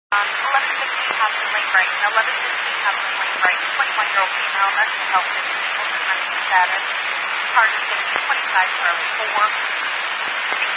1115 Hudson Lane Break. 1115 Hudson Lane Break. 21-year-old female, mental health issues, mental status. Target 25 Charlie 4.